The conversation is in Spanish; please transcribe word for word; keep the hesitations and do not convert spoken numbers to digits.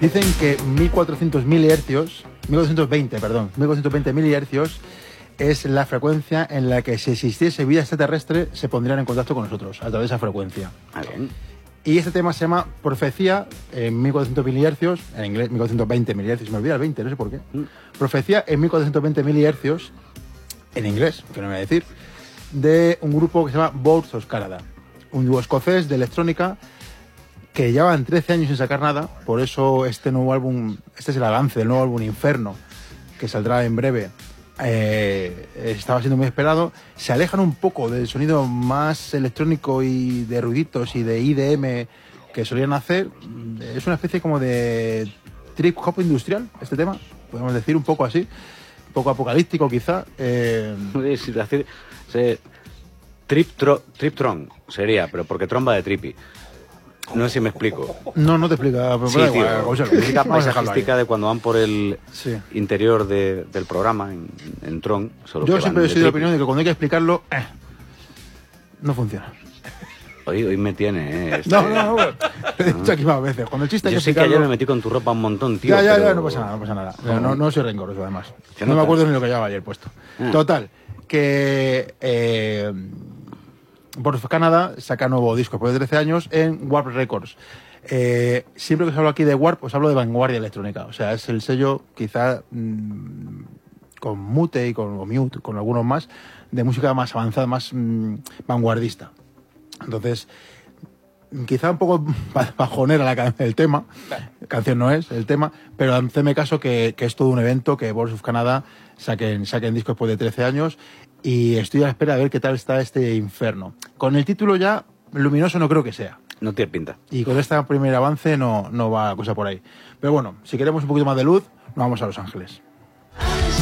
Dicen que mil cuatrocientos milihercios, mil cuatrocientos veinte, perdón, mil cuatrocientos veinte milihercios es la frecuencia en la que si existiese vida extraterrestre se pondrían en contacto con nosotros a través de esa frecuencia. Ah, bien. Y este tema se llama Profecía en mil cuatrocientos milihercios, en inglés mil cuatrocientos veinte milihercios, me olvida el veinte, no sé por qué. Mm. Profecía en mil cuatrocientos veinte milihercios, en inglés, que no me voy a decir, de un grupo que se llama Boards of Canada, un dúo escocés de electrónica que llevan trece años sin sacar nada, por eso este nuevo álbum, este es el avance del nuevo álbum Inferno, que saldrá en breve, eh, estaba siendo muy esperado. Se alejan un poco del sonido más electrónico y de ruiditos y de I D M que solían hacer. Es una especie como de trip hop industrial, este tema, podemos decir un poco así, un poco apocalíptico quizá. Eh... Sí, decir, sí, trip, tro, trip tron sería, pero porque tron va de trippy. No sé si me explico. No, no te explica. Sí, tío, igual, o sea, la música paisajística de cuando van por el sí. interior de, del programa, en, en Tron. Solo Yo siempre he sido de la opinión de que cuando hay que explicarlo, eh, no funciona. Hoy, hoy me tiene, eh. Este... No, no, no. Te he dicho aquí más veces. Cuando el chiste hay Yo que sé explicarlo... que ayer me metí con tu ropa un montón, tío. Ya, ya, pero... ya, no pasa nada, no pasa nada. No, no, no soy rencoroso, además. No nota? me acuerdo ni lo que llevaba ayer puesto. Ah. Total, que... Eh, Boards of Canada saca nuevo disco después de trece años en Warp Records. Eh, siempre que os hablo aquí de Warp, os hablo de vanguardia electrónica. O sea, es el sello, quizá mmm, con Mute y con o Mute, con algunos más, de música más avanzada, más mmm, vanguardista. Entonces, quizá un poco bajonera la can- el tema, canción no es el tema, pero hacedme caso que, que es todo un evento, que Boards of Canada saquen, saquen disco después de trece años, y estoy a la espera de ver qué tal está este Inferno. Con el título ya, luminoso no creo que sea. No tiene pinta. Y con este primer avance no, no va la cosa por ahí. Pero bueno, si queremos un poquito más de luz, nos vamos a Los Ángeles.